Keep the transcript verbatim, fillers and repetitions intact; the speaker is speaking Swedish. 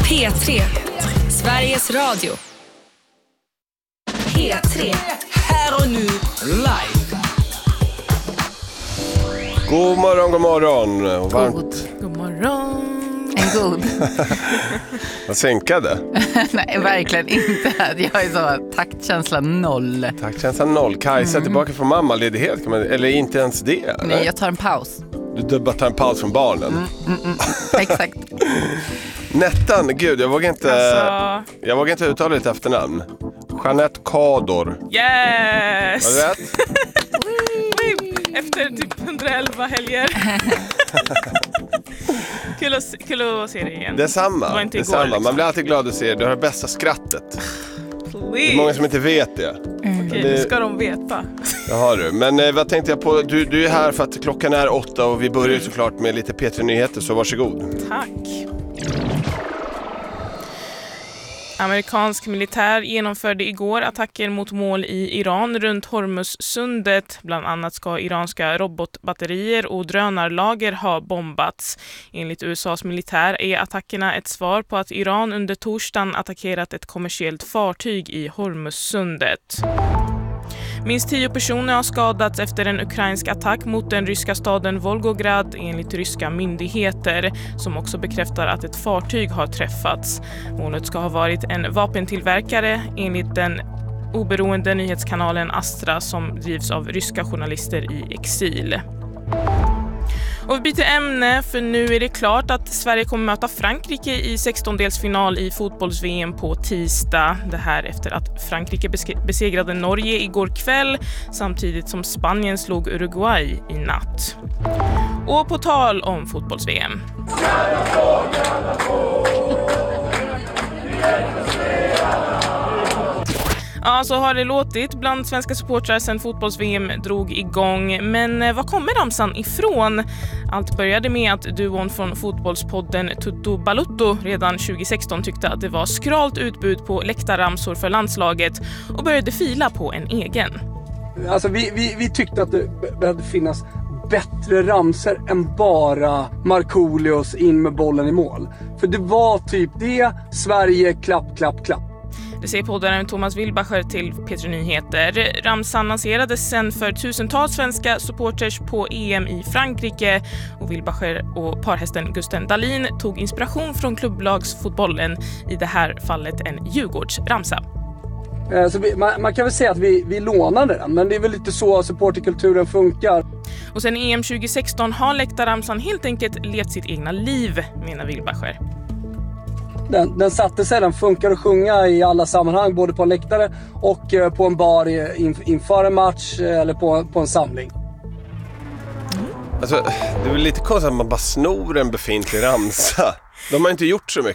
P tre. Sveriges Radio. P tre. Här och nu, live. God morgon, god morgon. Och varmt. God, god morgon. En god. Vad sänkade? Nej, verkligen inte. Jag är så taktkänsla noll. Taktkänsla noll. Kajsa mm. tillbaka från mammaledighet. Kan man, eller inte ens det? Eller? Nej, jag tar en paus. Du bara tar en paus från barnen. Mm, mm, mm. Exakt. Nettan, gud, jag vågar inte Alltså... Jag vågar inte uttala ditt efternamn. Jeanette Kador. Yes! Var det rätt? Efter typ hundraelva helger. kul, att, kul att se dig igen. Det är samma. Det var inte det är igår, samma. liksom. Man blir alltid glad att se det. Du har det bästa skrattet. Please. Det är många som inte vet det. Mm. Okej, det ska de veta. Det har du. Men eh, vad tänkte jag på? Du, du är här för att klockan är åtta och vi börjar ju såklart med lite P tre-nyheter, så varsågod. Tack. Amerikansk militär genomförde igår attacker mot mål i Iran runt Hormuzsundet. Bland annat ska iranska robotbatterier och drönarlager ha bombats. Enligt U S A:s militär är attackerna ett svar på att Iran under torsdagen attackerat ett kommersiellt fartyg i Hormuzsundet. Minst tio personer har skadats efter en ukrainsk attack mot den ryska staden Volgograd enligt ryska myndigheter, som också bekräftar att ett fartyg har träffats. Målet ska ha varit en vapentillverkare enligt den oberoende nyhetskanalen Astra som drivs av ryska journalister i exil. Och vi byter ämne, för nu är det klart att Sverige kommer möta Frankrike i sextondelsfinal i fotbolls-V M på tisdag. Det här efter att Frankrike besegrade Norge igår kväll samtidigt som Spanien slog Uruguay i natt. Och på tal om fotbolls-V M. Ja, så har det låtit bland svenska supportrar sedan fotbolls-V M drog igång. Men var kommer ramsan ifrån? Allt började med att duon från fotbollspodden Tutto Balutto redan tjugo-sexton tyckte att det var skralt utbud på läktarramsor för landslaget och började fila på en egen. Alltså vi, vi, vi tyckte att det behövde finnas bättre ramser än bara Markoolios in med bollen i mål. För det var typ det, Sverige, klapp, klapp, klapp. Det säger poddaren Thomas Wilbacher till P tre Nyheter. Ramsan lanserades sen för tusentals svenska supporters på E M i Frankrike. Och Wilbacher och parhästen Gusten Dahlin tog inspiration från klubblagsfotbollen, i det här fallet en Djurgårdsramsa. Så vi, man, man kan väl säga att vi, vi lånade den, men det är väl lite så supporterkulturen funkar. Och sen E M tjugo-sexton har läktarramsan helt enkelt levt sitt egna liv, menar Wilbacher. Den, den satte sig, den funkar att sjunga i alla sammanhang, både på en läktare och på en bar in, inför en match eller på, på en samling. Alltså, det är väl lite konstigt att man bara snor en befintlig ramsa. De har inte gjort så mycket.